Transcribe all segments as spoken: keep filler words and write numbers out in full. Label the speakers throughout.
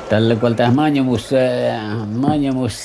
Speaker 1: Tällä kun tämä manjumus, manjumus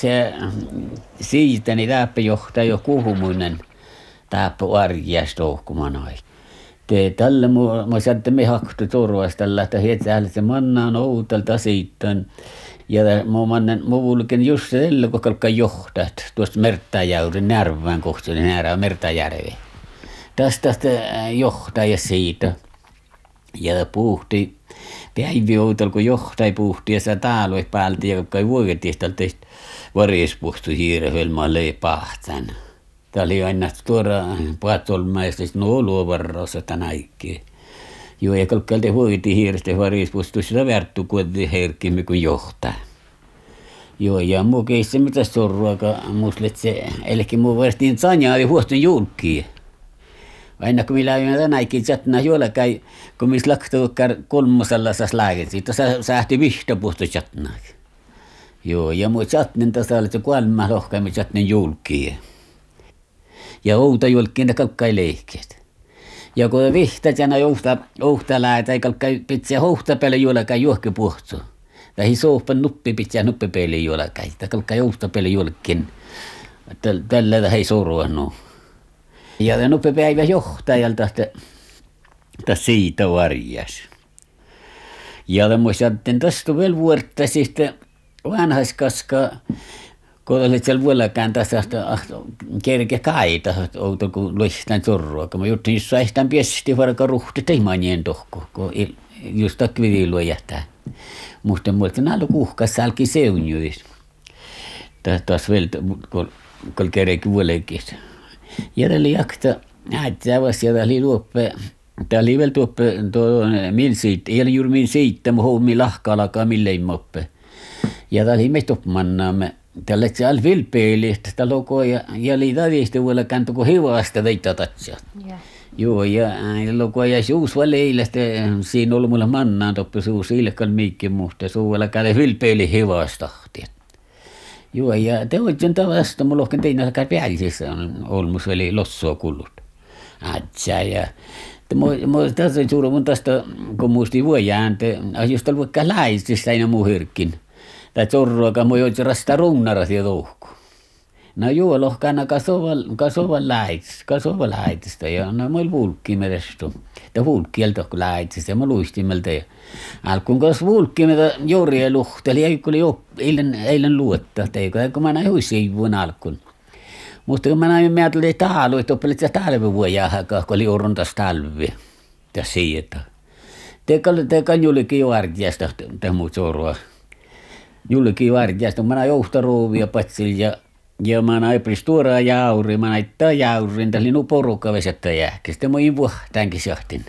Speaker 1: siitä, niin täppä johtaa jo kuhumuinen täppä arjasta ohkumanai. Te tällä mua, mä saatte me haktu turvasta tällä, että hietsäällä se manna on outalta siitä. Ja mä mannen, mä vulken just tällä, kun kalkka johtaa, tuosta Mertajärven Närvään kohti, niin nähdään Mertajärvi. Tästä johtaa ja siitä. Ja puhti, päivi outolla, kun johtai puhti ja sä täällä päältä, ja kai voikin tältä varispuhtu hiirehölmaa leipahtan. Tämä oli aina tuoda paatsolmaista, no luovarrossa tämän aikaa. Joo, ja kalkkalta voiti hiirestä varispuhtu, sitä värttu kuitenkin herkkimme kuin johtaa. Joo, ja muu keissä mitä sorruakaan, muislet se, eli muu varstiin sanjaa ja huostun julkkiin. Aina kun minä lähdin tänäkin jätnä jollakai, kun minä laktuu kolmosella saas lääket, siitä sähti vihta puhtu jätnä. Joo, ja muu jätnen tässä oli se kolma lohkaimme jätnen julkkiin. Ja outa julkkiin ne kalkkai leikkeet. Ja kun vihta jäänä outa, outa läätä, ei kalkkai pitää outa päälle jollakai juokki puhtu. Tai sohpan nuppi pitää nuppi päälle jollakai, tai kalkkai outa päälle julkkiin. Tällä ei sorua no. Ja nuppi päivä johtajalta, että siitä varjas. Ja muistin tästä vielä vuorta sitten vanhaiskaska, kun olet siellä vuollakään tässä kerke kaita, outo kun luistaan sorrua. Kun mä juttin, jos saistaan piesti varka ruhti teimanien tohku, kun just takviilua jättää. Musta muista, että näällä kuhkas sälki seunjuis. Taas vielä, kun kerke vuollekin. Ja tämä oli jakta, että vasta tämä oli luoppe, tämä oli vielä tuoppe, tuo min siitä, ei ole juuri min siitä, mutta hommi lahkaalakaan millään moppe. Ja tämä oli me toppmannaamme, tällä se oli vilpeili, että tämä loko ja, ja oli tavista vuonna kanto, kun hivasta teitä tatsia. Yeah. Joo, ja loko ja suus väleillä, siinä oli mulla mannaan toppi suus, ilkan miikki muuta, suulla käy vilpeili hivastahti. Joo, ja te oikein tavasta, mulla ohken tein alkaa päällisessä on olmus veli lossua kullut. Atsä, ja mä tässä on suuri mun tästä, kun muistin vuojaan, että jos täällä vaikka läisissä aina muu hirkkin. Tai sorruakaan mä joitsin rasta runnaras ja touhku. No joo, lohkana kasova läits, kasova läitsistä, ja no mä olin vulkki merestu. Ja vulkkielta kun läitsistä, ja mä luistin meiltä. Alkuun kanssa vulkki meitä juuri ja luhteli, ja kun oli eilen, eilen luottaa, teikö, kun mä näin huisivuun alkuun. Mutta kun mä näin, mä ajattelin, että täällä, että oppelit sitä talvivuojaa hakaa, kun oli oruntas talvi. Ja siitä. Teikö jullekin jo arjasta, te muut sorua. Jullekin jo arjasta, mä näin johtaruuvia patsil, ja ja mä näin tuoraa jauri, mä näin tämä jaurin, tässä oli nu porukka vesettä jääkä. Sitten mä olin vuohtaankin sahtin.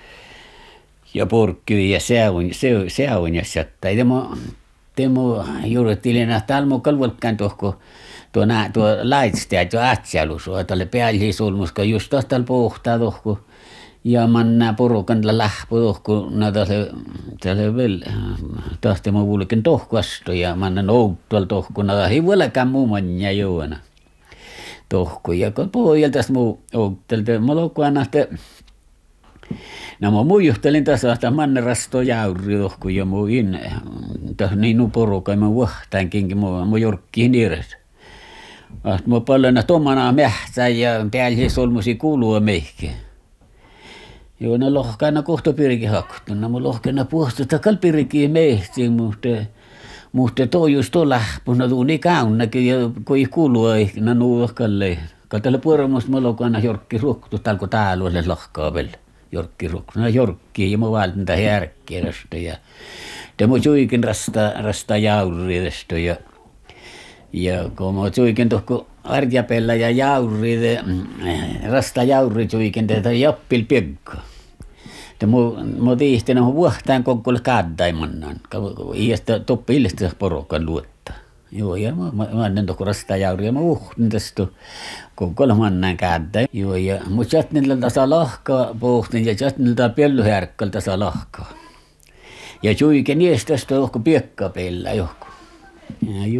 Speaker 1: Ja porkki ja seun, seun ja satta. Ja mä, mä juurettiin, että täällä mä kalvolkkaan tuohko tuo, tuo laitsta, tuo ätsäilus, tälle päällisulmuska just taas täällä pohtaa tuohko. Ja mä näin porukan tällä lähpö tuohko, täällä vielä, taas mä vuolikin tohkoasto ja mä näin outtualla tohko, nää ei vuolekaan muu manja joona tohko. Ja kun pohjalta muu outtelta, mä loukkuan nähtä, no mä muijuttelin tässä, että mannerasto jauri tohko ja muu in, tässä niin nu porukan, mä vuohtaankin, mä, mä jorkkiin irres. Mä paljon tomana mähtsään ja päällisolmusi kuulua meihin. Joo, ne lohkaina kohtopirikin haktu. No, mä lohkaina puhustusta kalpirikin mehtiin, mutta, mutta toi just tuo lähpuna tuu niin kaunnakin, ja kun ei kuulua, ei no nuohkalle. Katsotaan puoramusta mä lohkaina jorkki ruoktu, talko täällä oli lohkaa vielä. Jorkki ruoktu. No jorkki, ja mä valtin tähän järkkirästä. Ja tämä suikin rasta, rasta jauriidesta. Ja, ja kun mä suikin tuohko arjapella ja jauriid, rasta jauriid suikin tätä jappil piekkaa. Mä tiihtin, että mä vuohtaan kokkoille kaadaimannan. Iästä toppi illistä porukkaan luottaa. Joo, ja mä, mä, mä annan tuohon rastaa jauri ja mä uhtin tästä kokkoille mannan kaadai. Joo, ja mä jätnillä tasa lahkaa pohtin ja jätnillä pelluhärkkällä tasa lahkaa. Ja suikin iästä tuohko piekkaa pellä johonkin.